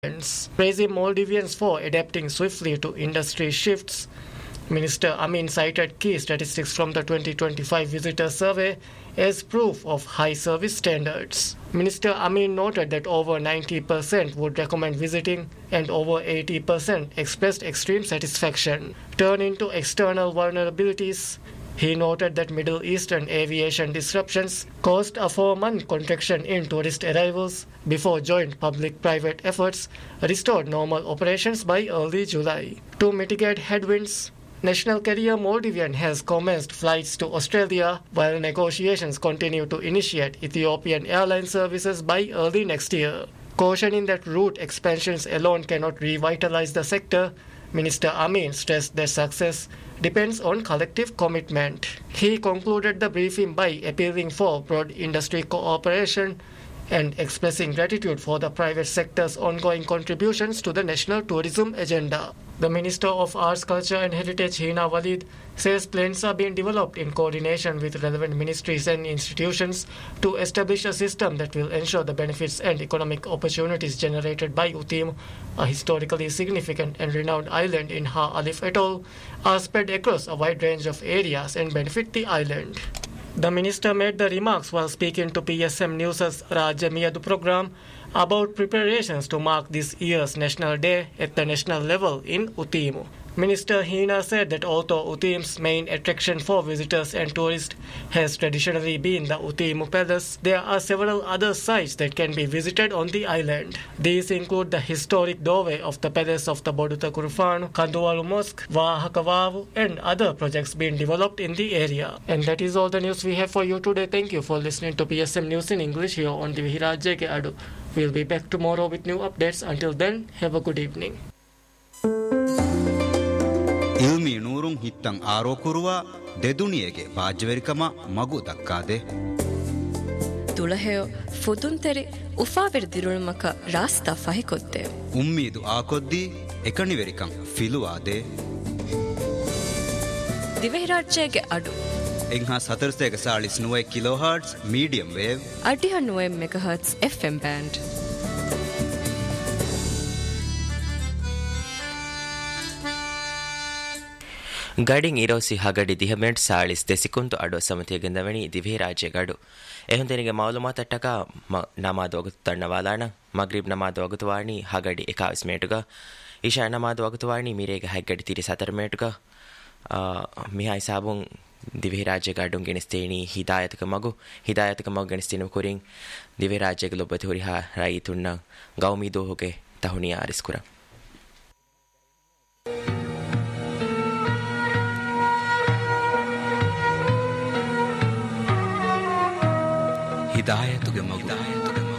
praising Maldivians for adapting swiftly to industry shifts. Minister Amin cited key statistics from the 2025 visitor survey as proof of high service standards. Minister Amin noted that over 90% would recommend visiting and over 80% expressed extreme satisfaction. Turning to external vulnerabilities, he noted that Middle Eastern aviation disruptions caused a 4-month contraction in tourist arrivals before joint public-private efforts restored normal operations by early July. To mitigate headwinds, National Carrier Maldivian has commenced flights to Australia while negotiations continue to initiate Ethiopian airline services by early next year. Cautioning that route expansions alone cannot revitalize the sector, Minister Amin stressed that success depends on collective commitment. He concluded the briefing by appealing for broad industry cooperation and expressing gratitude for the private sector's ongoing contributions to the national tourism agenda. The Minister of Arts, Culture and Heritage, Hina Walid, says plans are being developed in coordination with relevant ministries and institutions to establish a system that will ensure the benefits and economic opportunities generated by Utim, a historically significant and renowned island in Ha Alif Atoll, are spread across a wide range of areas and benefit the island. The minister made the remarks while speaking to PSM News' Rajya Miyadu program about preparations to mark this year's National Day at the national level in Utimu. Minister Hina said that although Utim's main attraction for visitors and tourists has traditionally been the Utimu Palace, there are several other sites that can be visited on the island. These include the historic doorway of the Palace of the Boduta Kurufanu, Kanduwalu Mosque, Wahakavavu, and other projects being developed in the area. And that is all the news we have for you today. Thank you for listening to PSM News in English here on the Vihirajya Ke Adu. We'll be back tomorrow with new updates. Until then, have a good evening. Ilmi ನೂರುಂ ಹಿತ್ತಂ ಆರೋಕುರುವ ದೆದುನಿಯಗೆ ಬಾಜ್ವೆರಿಕಮ ಮಗು ದಕ್ಕಾದೆ ತುಳಹೆಯೋ ಫುದುಂತೆರಿ ಉಫಾವೆರ್ದಿರುಳ್ಮಕ rasta ಫಹಿಕೊದ್ದೆ ಉಮ್ಮೀದು ಆಕೊದ್ದಿ ಎಕಣಿವೆರಿಕಂ ಫಿಲುವಾದೆ ದಿವೆಹಿರಾಜ್ಯಗೆ ಅಡು ಎಂಹಾ ಸತರ್ಸೆಗ ಸಾಳಿಸ್ ನುವೆ kilo hertz medium wave ಅಡಿಹ ನುವೆ megahertz FM band ಗಡಿಂಗ್ ಇರೋಸಿ ಹಗಡಿ ದಿಹಮೆಂಟ್ ಸಾಳಿಸ್ ದೆಸಿಕುಂತು ಅಡೋ ಸಮತಿಯಗೆಂದವಣಿ ದಿವೆ ರಾಜ್ಯ ಗಡು ಎಹುಂದೆನಿಗೆ ಮಾಲೂಮಾತಟ್ಟಕ ನಮಾದು ಒಗತು ತಣ್ಣವಾಲಾಣ ಮಗ್ರಿಬ್ ನಮಾದು ಒಗತುವಾಣಿ ಹಗಡಿ 21 ಮೇಟುಗ Isha ನಮಾದು ಒಗತುವಾಣಿ ಮೀರೇಗ ಹಗ್ಗಡಿ 34 ಮೇಟುಗ Miha ಹಿಸಾಬುಂ ದಿವೆ ರಾಜ್ಯ ಗಡುಂ ಗೆಣಿಸ್ತೇಣಿ ಹಿದಾಯತಕ ಮಗು ಗೆಣಿಸ್ತೇನು ಕುರಿಂಗ್ ದಿವೆ ರಾಜ್ಯಗ ಲೊಬ್ಬತಿ ಹುರಿಹಾ ರೈತುಣ್ಣ ಗೌಮೀದು ಹೋಗೆ ತಹುಣಿಯ ಆರಿಸ್ಕುರ ಹಿದಾಯತುಗೆ ಮಗು